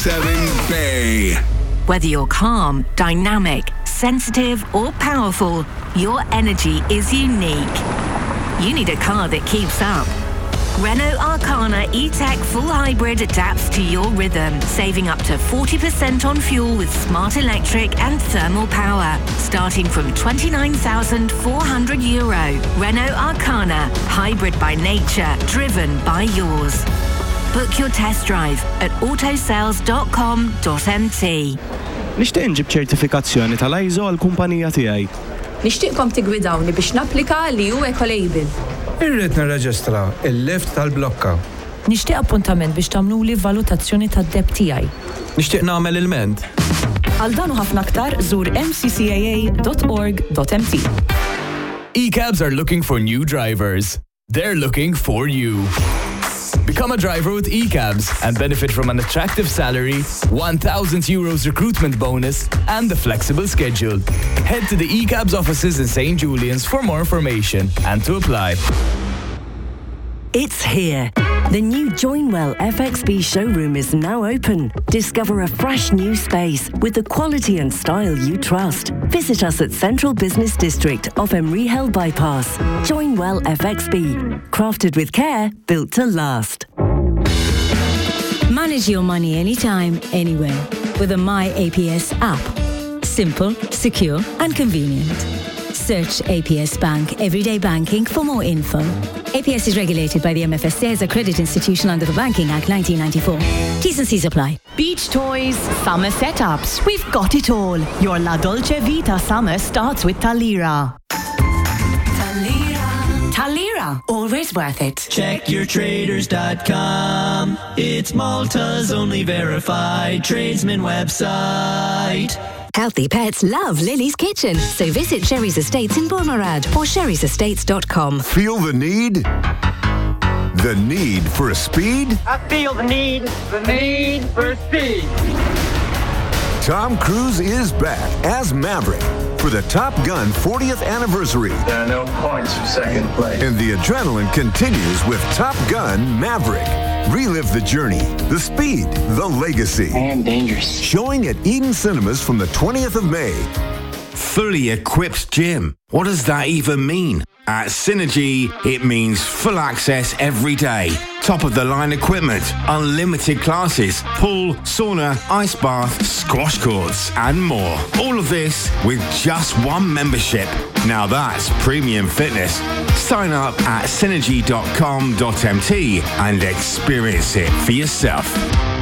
107 Bay. Whether you're calm, dynamic, sensitive or powerful, your energy is unique. You need a car that keeps up. Renault Arcana E-Tech Full Hybrid adapts to your rhythm, saving up to 40% on fuel with smart electric and thermal power. Starting from €29,400. Renault Arcana, hybrid by nature, driven by yours. Book your test drive at autosales.com.mt. Nixtieq nġib ċertifikazzjoni tal-ISO għall-kumpanija tiegħi. Nixtieqkom tigwidawni biex napplika li hu Ecolabel. Irrid nirreġistra il-lift tal-blokka. Nixtieq appuntament biex tagħmluli valutazzjoni tad-deb tiegħi. Nixtieq nagħmel il-ment. Għal dan u ħafna aktar żur mccaa.org.mt. eCabs are looking for new drivers. They're looking for you. Become a driver with eCabs and benefit from an attractive salary, €1,000 recruitment bonus, and a flexible schedule. Head to the eCabs offices in St. Julian's for more information and to apply. It's here. The new Joinwell FXB showroom is now open. Discover a fresh new space with the quality and style you trust. Visit us at Central Business District off Emery Hill Bypass. Joinwell FXB. Crafted with care, built to last. Manage your money anytime, anywhere with a My APS app. Simple, secure and convenient. Search APS Bank Everyday Banking for more info. APS is regulated by the MFSA as a credit institution under the Banking Act 1994. T's and C's apply. Beach toys, summer setups, we've got it all. Your La Dolce Vita summer starts with Talira. Talira, always worth it. Check yourtraders.com. It's Malta's only verified tradesman website. Healthy pets love Lily's Kitchen, so visit Sherry's Estates in Bournemouth or sherry'sestates.com. Feel the need? The need for speed? I feel the need for speed. Tom Cruise is back as Maverick for the Top Gun 40th anniversary. There are no points for second place. And the adrenaline continues with Top Gun Maverick. Relive the journey, the speed, the legacy. I am dangerous. Showing at Eden Cinemas from the 20th of May. Fully equipped gym. What does that even mean? At Synergy, it means full access every day. Top of the line equipment, unlimited classes, pool, sauna, ice bath, squash courts, and more. All of this with just one membership. Now that's premium fitness. Sign up at synergy.com.mt and experience it for yourself.